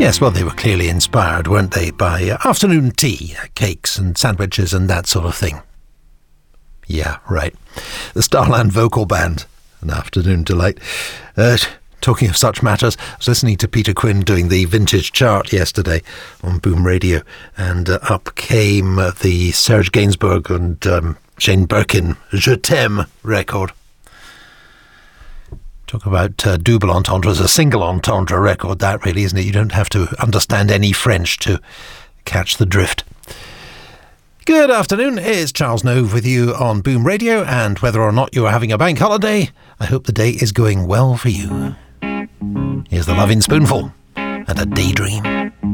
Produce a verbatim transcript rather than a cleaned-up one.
Yes, well, they were clearly inspired, weren't they, by uh, afternoon tea, cakes and sandwiches and that sort of thing. Yeah, right. The Starland Vocal Band, an afternoon delight. Uh, talking of such matters, I was listening to Peter Quinn doing the vintage chart yesterday on Boom Radio, and uh, up came uh, the Serge Gainsbourg and um, Shane Birkin Je T'aime record. Talk about uh, double entendres, a single entendre record, that really, isn't it? You don't have to understand any French to catch the drift. Good afternoon, it's Charles Nove with you on Boom Radio, and whether or not you are having a bank holiday, I hope the day is going well for you. Here's the Loving Spoonful and A Daydream.